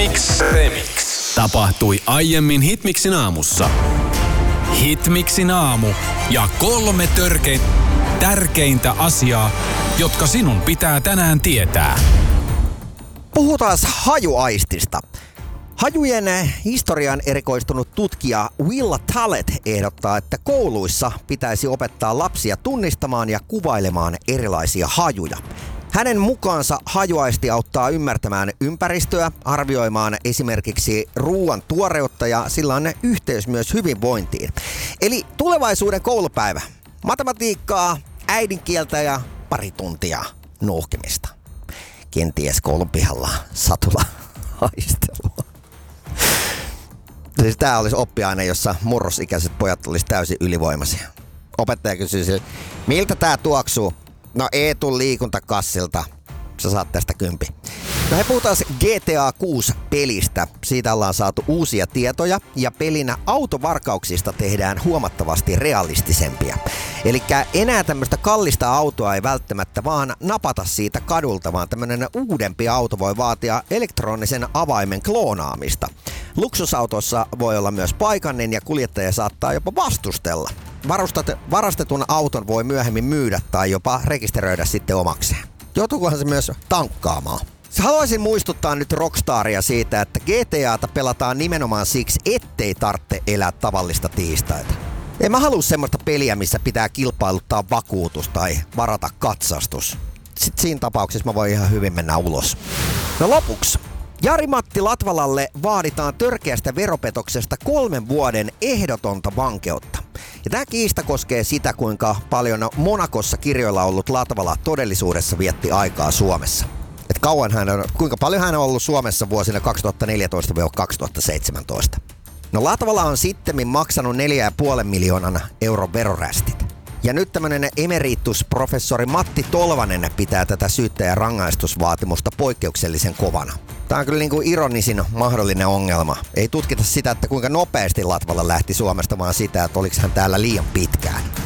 Hitmix Remix. Tapahtui aiemmin Hitmixin aamussa. Hitmixin aamu ja 3 tärkeintä asiaa, jotka sinun pitää tänään tietää. Puhutaan hajuaistista. Hajujen historiaan erikoistunut tutkija Willa Talet ehdottaa, että kouluissa pitäisi opettaa lapsia tunnistamaan ja kuvailemaan erilaisia hajuja. Hänen mukaansa hajuaisti auttaa ymmärtämään ympäristöä, arvioimaan esimerkiksi ruoan tuoreutta ja sillä on yhteys myös hyvinvointiin. Eli tulevaisuuden koulupäivä. Matematiikkaa, äidinkieltä ja pari tuntia nuuhkimista. Kenties koulun pihalla satulla haistelua. Siis tää olisi oppiaine, jossa murrosikäiset pojat olisi täysin ylivoimaisia. Opettaja kysyisi, miltä tää tuoksuu? No Eetun liikuntakassilta. Sä saat tästä 10. No he puhutaan GTA 6-pelistä. Siitä ollaan saatu uusia tietoja ja pelinä autovarkauksista tehdään huomattavasti realistisempia. Elikkä enää tämmöistä kallista autoa ei välttämättä vaan napata siitä kadulta, vaan tämmönen uudempi auto voi vaatia elektronisen avaimen kloonaamista. Luksusautossa voi olla myös paikallinen ja kuljettaja saattaa jopa vastustella. Varastetun auton voi myöhemmin myydä tai jopa rekisteröidä sitten omakseen. Joutuukohan se myös tankkaamaan? Haluaisin muistuttaa nyt Rockstaria siitä, että GTAta pelataan nimenomaan siksi, ettei tarvitse elää tavallista tiistaita. En mä halua semmoista peliä, missä pitää kilpailuttaa vakuutus tai varata katsastus. Sitten siinä tapauksessa mä voin ihan hyvin mennä ulos. No lopuksi. Jari-Matti Latvalalle vaaditaan törkeästä veropetoksesta 3 vuoden ehdotonta vankeutta. Ja tämä kiista koskee sitä, kuinka paljon Monakossa kirjoilla ollut Latvala todellisuudessa vietti aikaa Suomessa. Kuinka paljon hän on ollut Suomessa vuosina 2014-2017. No Latvala on sittemmin maksanut 4,5 miljoonan euron verorästit. Ja nyt tämmönen emeritusprofessori Matti Tolvanen pitää tätä syyttäjän rangaistusvaatimusta poikkeuksellisen kovana. Tämä on kyllä niin kuin ironisin mahdollinen ongelma. Ei tutkita sitä, että kuinka nopeasti Latvala lähti Suomesta, vaan sitä, että oliko hän täällä liian pitkään.